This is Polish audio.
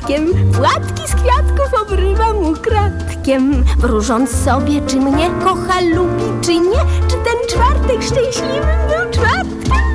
kwiatkiem, płatki z kwiatków obrywam ukradkiem, wróżąc sobie, czy mnie kocha, lubi, czy nie, czy ten czwartek szczęśliwy